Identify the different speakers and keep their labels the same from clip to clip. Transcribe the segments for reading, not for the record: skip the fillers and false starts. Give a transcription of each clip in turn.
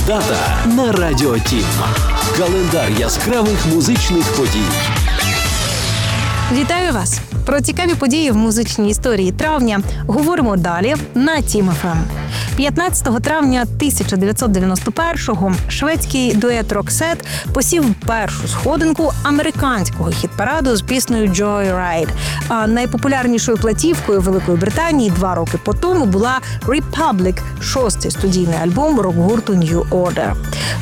Speaker 1: Дата на Радіо Тім. Календар яскравих музичних подій.
Speaker 2: Вітаю вас! Про цікаві події в музичній історії травня говоримо далі на Тім ФМ. 15 травня 1991-го шведський дует Roxette посів першу сходинку американського хіт-параду з піснею «Joyride». А найпопулярнішою платівкою Великої Британії 2 роки по тому була «Republic», шостий студійний альбом рок-гурту New Order. У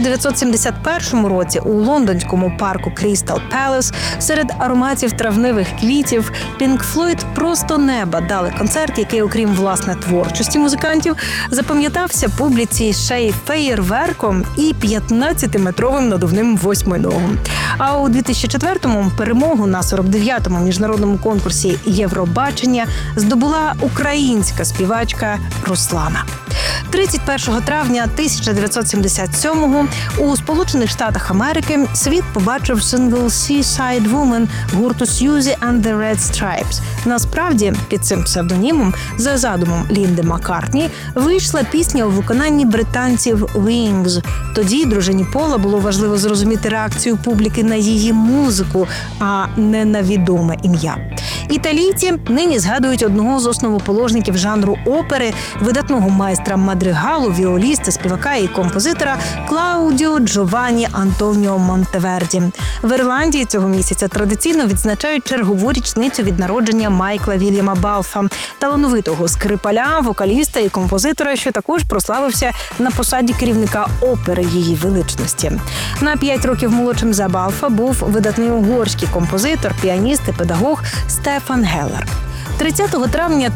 Speaker 2: 1971 році у лондонському парку Crystal Palace серед ароматів травневих квітів Pink Floyd «Просто неба» дали концерт, який, окрім, власне, творчості музикантів, запам'ятався публіці ще й феєрверком і 15-метровим надувним восьминогом. А у 2004-му перемогу на 49-му міжнародному конкурсі «Євробачення» здобула українська співачка Руслана. 31 травня 1977-го у Сполучених Штатах Америки світ побачив сингл «Seaside Woman» гурту Susie and the Red Stripes. Насправді, під цим псевдонімом, за задумом Лінди Маккартні, вийшла пісня у виконанні британців Wings. Тоді дружині Пола було важливо зрозуміти реакцію публіки на її музику, а не на відоме ім'я. Італійці нині згадують одного з основоположників жанру опери, видатного майстра мадригалу, віоліста, співака і композитора Клаудіо Джованні Антоніо Монтеверді. В Ірландії цього місяця традиційно відзначають чергову річницю від народження Майкла Вільяма Балфа, талановитого скрипаля, вокаліста і композитора, що також прославився на посаді керівника опери її величності. На 5 років молодшим за Балфа був видатний угорський композитор, піаніст і педагог Стефан Геллер. 30 травня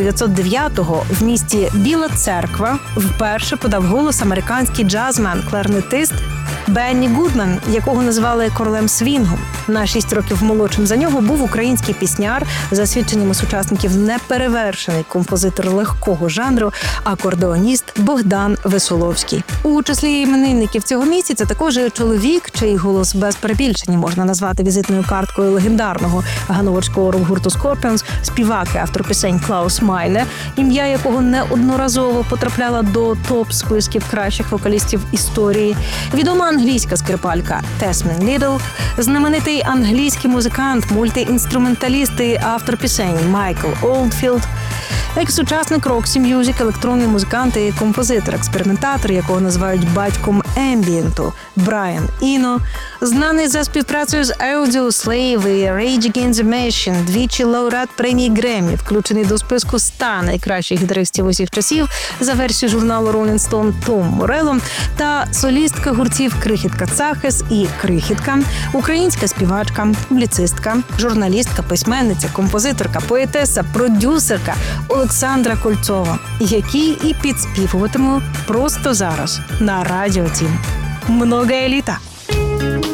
Speaker 2: 1909-го в місті Біла Церква вперше подав голос американський джазмен, кларнетист Бенні Гудман, якого називали королем свінгу. На 6 років молодшим за нього був український пісняр, за свідченнями сучасників неперевершений композитор легкого жанру, акордеоніст Богдан Весоловський. У числі іменинників цього місяця також і чоловік, чий голос без перебільшення можна назвати візитною карткою легендарного ганноверського рок-гурту Scorpions, співак і автор пісень Клаус Майле, ім'я якого неодноразово потрапляло до топ-списків кращих вокалістів історії, відома англійська скрипалька Тесмін Лідл, знаменитий англійський музикант, мультиінструменталіст і автор пісень Майкл Олдфілд, екс-учасник Roxy Music, електронний музикант і композитор-експериментатор, якого називають батьком ембієнту, Брайан Іно, знаний за співпрацею з Audioslave і Rage Against the Machine, двічі лауреат премії Греммі, включений до списку 100 найкращих гітаристів усіх часів за версією журналу Rolling Stone Том Морелло, та солістка гуртів Крихітка Цахес і Крихітка, українська співачка, публіцистка, журналістка, письменниця, композиторка, поетеса, продюсерка Олександра Кольцова, які і підспівуватиму просто зараз на Радіо Тім. Многое літа!